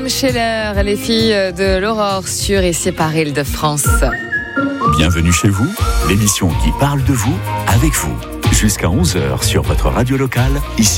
Scheller, les filles de l'Aurore sur Ici par Île-de-France. Bienvenue chez vous, l'émission qui parle de vous, avec vous. Jusqu'à 11h sur votre radio locale, ici.